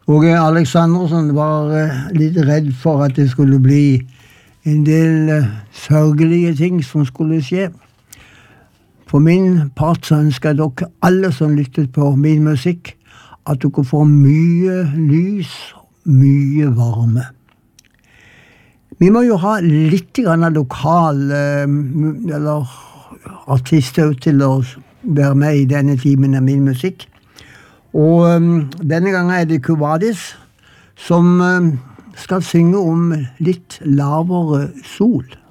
Åge Aleksandersen var litt redd for at det skulle bli en del sørgelige ting som skulle skje. For min part så ønsker jeg dere alle som lyttet på min musikk, at dere får mye lys, mye varme. Vi må jo ha litt grann lokal eller artister til å være med i denne timen av min musikk. Og denne gangen det Kuvadis som skal synge om litt lavere sol.